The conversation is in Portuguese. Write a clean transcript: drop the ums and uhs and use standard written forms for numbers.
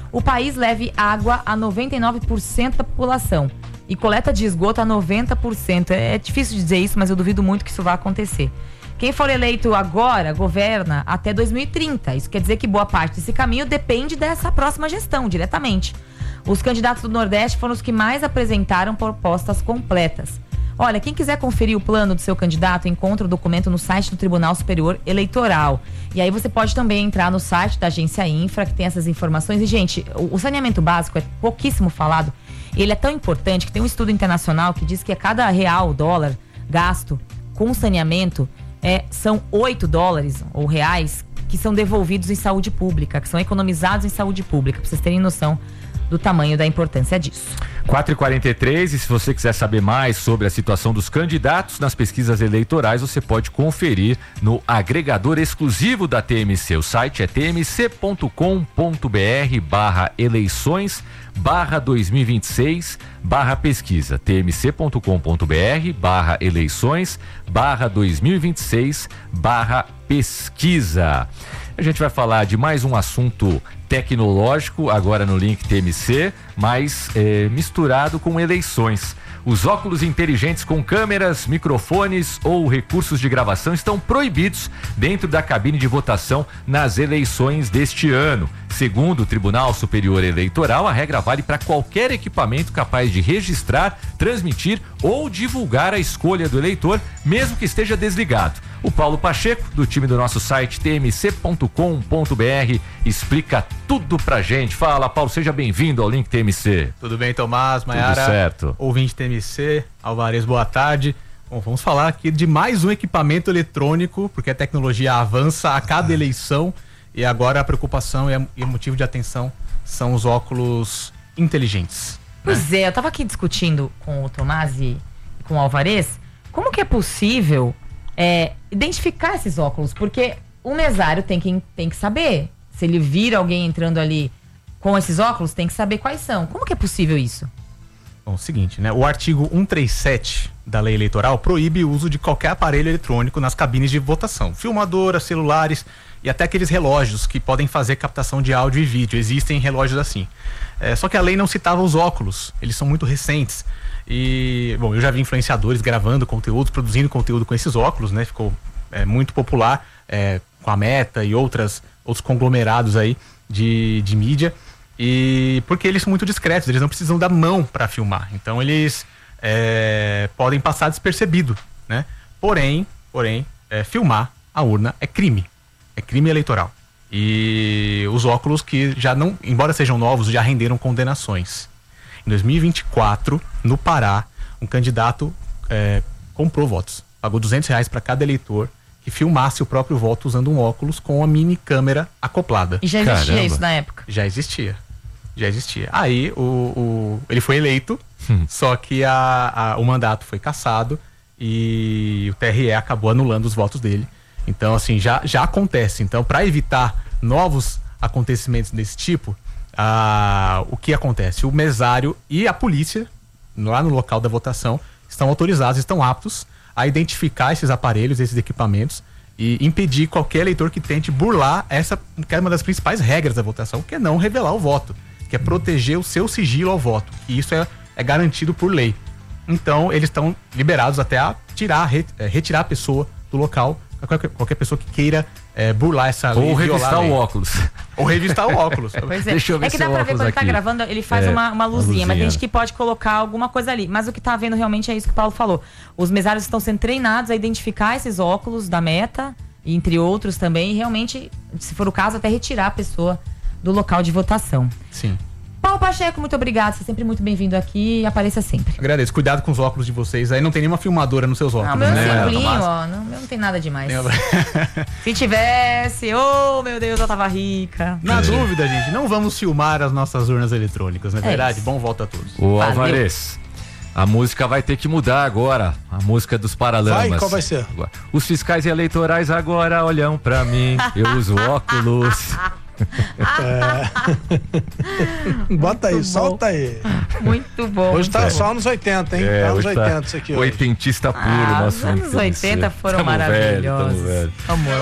o país leve água a 99% da população e coleta de esgoto a 90%. É difícil dizer isso, mas eu duvido muito que isso vá acontecer. Quem for eleito agora governa até 2030. Isso quer dizer que boa parte desse caminho depende dessa próxima gestão, diretamente. Os candidatos do Nordeste foram os que mais apresentaram propostas completas. Olha, quem quiser conferir o plano do seu candidato, encontra o documento no site do Tribunal Superior Eleitoral. E aí você pode também entrar no site da Agência Infra, que tem essas informações. E, gente, o saneamento básico é pouquíssimo falado. Ele é tão importante que tem um estudo internacional que diz que a cada real, dólar gasto com saneamento, são $8 ou reais que são devolvidos em saúde pública, que são economizados em saúde pública, para vocês terem noção do tamanho da importância disso. 4h43, e se você quiser saber mais sobre a situação dos candidatos nas pesquisas eleitorais, você pode conferir no agregador exclusivo da TMC. O site é tmc.com.br/eleições/2026/pesquisa. tmc.com.br/eleições/2026/pesquisa. A gente vai falar de mais um assunto tecnológico agora no Link TMC, mas misturado com eleições. Os óculos inteligentes com câmeras, microfones ou recursos de gravação estão proibidos dentro da cabine de votação nas eleições deste ano. Segundo o Tribunal Superior Eleitoral, a regra vale para qualquer equipamento capaz de registrar, transmitir ou divulgar a escolha do eleitor, mesmo que esteja desligado. O Paulo Pacheco, do time do nosso site tmc.com.br, explica tudo pra gente. Fala, Paulo, seja bem-vindo ao Link TMC. Tudo bem, Tomás, Maiara? Tudo certo. Ouvinte TMC, Alvarez, boa tarde. Bom, vamos falar aqui de mais um equipamento eletrônico, porque a tecnologia avança a cada eleição e agora a preocupação e o motivo de atenção são os óculos inteligentes. Pois é, eu tava aqui discutindo com o Tomás e com o Alvarez, como que é possível identificar esses óculos, porque o mesário tem que saber. Se ele vir alguém entrando ali com esses óculos, tem que saber quais são. Como que é possível isso? Bom, o seguinte, né? O artigo 137 da lei eleitoral proíbe o uso de qualquer aparelho eletrônico nas cabines de votação. Filmadoras, celulares e até aqueles relógios que podem fazer captação de áudio e vídeo. Existem relógios assim. Só que a lei não citava os óculos. Eles são muito recentes. E, bom, eu já vi influenciadores gravando conteúdo, produzindo conteúdo com esses óculos, né? Ficou muito popular com a Meta e outros conglomerados aí de mídia. E porque eles são muito discretos, eles não precisam da mão para filmar. Então eles podem passar despercebido, né? Porém, filmar a urna é crime. É crime eleitoral. E os óculos que já não, embora sejam novos, já renderam condenações. Em 2024, no Pará, um candidato comprou votos. Pagou R$200 para cada eleitor que filmasse o próprio voto usando um óculos com a mini câmera acoplada. E já existia isso na época? Já existia. Aí ele foi eleito, só que o mandato foi cassado e o TRE acabou anulando os votos dele. Então, assim, já acontece. Então, para evitar novos acontecimentos desse tipo, o que acontece? O mesário e a polícia, lá no local da votação, estão autorizados, estão aptos a identificar esses aparelhos, esses equipamentos e impedir qualquer eleitor que tente burlar que é uma das principais regras da votação, que é não revelar o voto, que é proteger o seu sigilo ao voto. E isso é garantido por lei. Então, eles estão liberados até a retirar a pessoa do local, qualquer pessoa que queira burlar essa lei. Ou revistar o óculos. Ou revistar o óculos. Pois é. Deixa eu ver que dá pra ver quando tá gravando, ele faz uma luzinha, mas tem gente que pode colocar alguma coisa ali. Mas o que tá vendo realmente é isso que o Paulo falou. Os mesários estão sendo treinados a identificar esses óculos da Meta, entre outros também, e realmente, se for o caso, até retirar a pessoa do local de votação. Sim. Paulo Pacheco, muito obrigado. Você é sempre muito bem-vindo aqui e apareça sempre. Agradeço. Cuidado com os óculos de vocês. Aí não tem nenhuma filmadora nos seus óculos, meu né? simplinho, ó. Não tem nada demais. Se tivesse, meu Deus, eu tava rica. Na dúvida, gente, não vamos filmar as nossas urnas eletrônicas, não é verdade? Bom voto a todos. Ô, Alvarez, a música vai ter que mudar agora. A música dos Paralamas. Qual vai ser? Os fiscais eleitorais agora olham pra mim. Eu uso óculos. Bota aí, solta aí. Muito bom. Hoje tá só anos 80, hein? Anos 80 isso aqui hoje. Oitentista puro, nosso Os anos 80 foram maravilhosos. Amor.